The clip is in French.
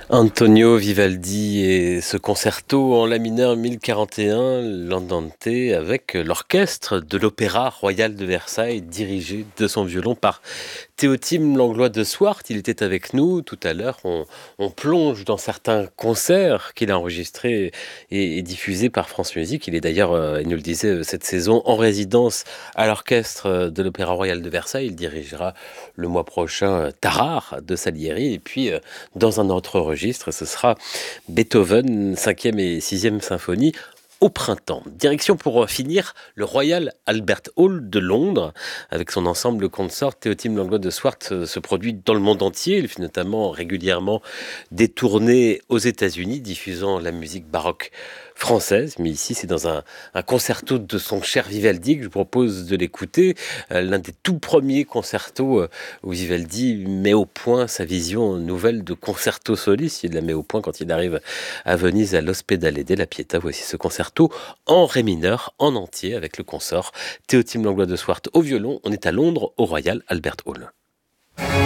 Antonio Vivaldi et ce concerto en la mineur 1041, l'Andante, avec l'orchestre de l'Opéra Royal de Versailles, dirigé de son violon par Théotime Langlois de Swart. Il était avec nous tout à l'heure. On plonge dans certains concerts qu'il a enregistrés et diffusés par France Musique. Il est d'ailleurs, il nous le disait, cette saison en résidence à l'orchestre de l'Opéra Royal de Versailles. Il dirigera le mois prochain Tarare de Salieri. Et puis, dans un autre registre, ce sera Beethoven, 5e et 6e symphonie au printemps. Direction pour finir le Royal Albert Hall de Londres avec son ensemble consort. Théotime Langlois de Swart se produit dans le monde entier. Il fait notamment régulièrement des tournées aux États-Unis diffusant la musique baroque française. Mais ici, c'est dans un concerto de son cher Vivaldi que je vous propose de l'écouter. L'un des tout premiers concertos où Vivaldi met au point sa vision nouvelle de concerto soliste. Il la met au point quand il arrive à Venise à l'Ospedale della Pietà. Voici ce concerto en ré mineur, en entier, avec le consort Théotime Langlois de Swart au violon. On est à Londres, au Royal Albert Hall.